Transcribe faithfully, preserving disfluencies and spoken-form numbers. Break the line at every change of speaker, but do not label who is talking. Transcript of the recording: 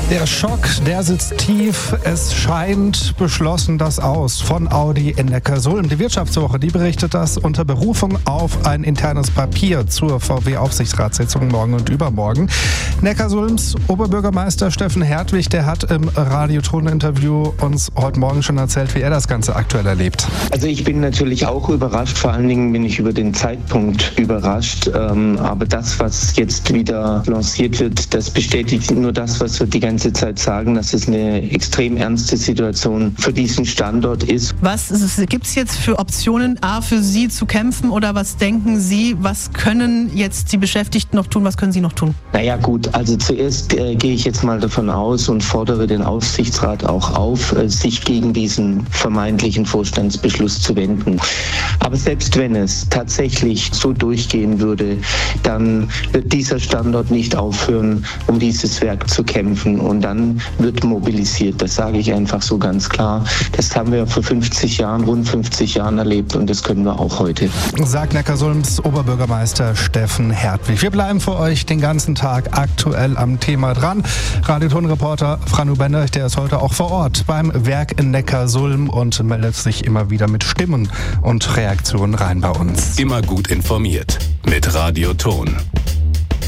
Der Schock, der sitzt tief. Es scheint beschlossen das Aus von Audi in Neckarsulm. Die Wirtschaftswoche, die berichtet das unter Berufung auf ein internes Papier zur V W-Aufsichtsratssitzung morgen und übermorgen. Neckarsulms Oberbürgermeister Steffen Hertwig, der hat im Radio-Ton-Interview uns heute Morgen schon erzählt, wie er das Ganze aktuell erlebt.
Also ich bin natürlich auch überrascht, vor allen Dingen bin ich über den Zeitpunkt überrascht. Ähm, aber das, was jetzt wieder lanciert wird, das bestätigt nur das, was wir die ganze Zeit sagen, dass es eine extrem ernste Situation für diesen Standort ist.
Was gibt es jetzt für Optionen, A, für Sie zu kämpfen, oder was denken Sie, was können jetzt die Beschäftigten noch tun, was können Sie noch tun?
Naja gut, also zuerst äh, gehe ich jetzt mal davon aus und fordere den Aufsichtsrat auch auf, äh, sich gegen diesen vermeintlichen Vorstandsbeschluss zu wenden. Aber selbst wenn es tatsächlich so durchgehen würde, dann wird dieser Standort nicht aufhören, um dieses Werk zu kämpfen. Und dann wird mobilisiert. Das sage ich einfach so ganz klar. Das haben wir vor fünfzig Jahren, rund fünfzig Jahren erlebt und das können wir auch heute.
Sagt Neckarsulms Oberbürgermeister Steffen Hertwig. Wir bleiben für euch den ganzen Tag aktuell am Thema dran. Radio-Ton-Reporter Franu Benderich, der ist heute auch vor Ort beim Werk in Neckarsulm und meldet sich immer wieder mit Stimmen und Reaktionen rein bei uns.
Immer gut informiert mit Radio-Ton.